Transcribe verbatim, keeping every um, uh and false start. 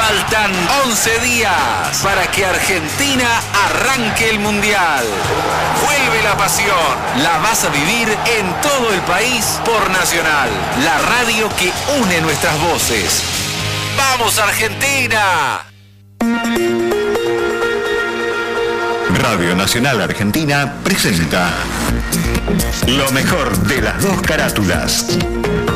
Faltan once días para que Argentina arranque el Mundial. Vuelve la pasión. La vas a vivir en todo el país por Nacional, la radio que une nuestras voces. ¡Vamos, Argentina! Radio Nacional Argentina presenta lo mejor de las dos carátulas.